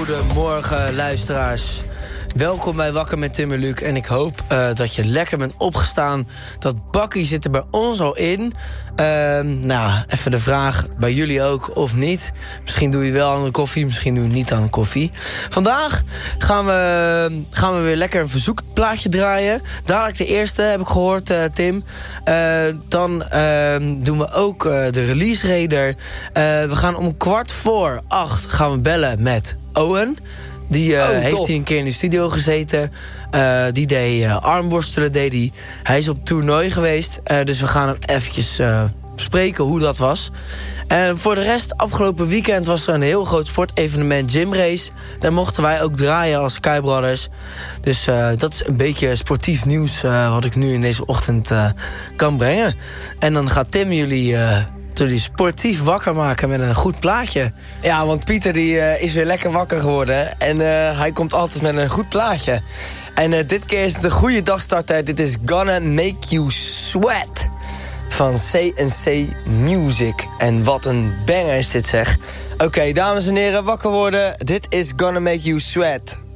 Goedemorgen luisteraars. Welkom bij Wakker met Tim en Luc. En ik hoop dat je lekker bent opgestaan. Dat bakkie zit er bij ons al in. Even de vraag, bij jullie ook of niet? Misschien doe je wel aan de koffie, misschien doe je niet aan de koffie. Vandaag gaan we weer lekker een verzoekplaatje draaien. Dadelijk de eerste, heb ik gehoord, Tim. Dan doen we ook de release raider. We gaan om 7:15 gaan we bellen met Owen. Die heeft hij een keer in de studio gezeten. Die deed armworstelen. Hij is op toernooi geweest. Dus we gaan hem eventjes spreken hoe dat was. En voor de rest, afgelopen weekend was er een heel groot sportevenement, Gymrace. Daar mochten wij ook draaien als Sky Brothers. Dus dat is een beetje sportief nieuws wat ik nu in deze ochtend kan brengen. En dan gaat Tim jullie sportief wakker maken met een goed plaatje. Ja, want Pieter die is weer lekker wakker geworden. En hij komt altijd met een goed plaatje. En dit keer is het een goede dagstarter. Dit is Gonna Make You Sweat van C&C Music. En wat een banger is dit, zeg. Oké, dames en heren, wakker worden. Dit is Gonna Make You Sweat.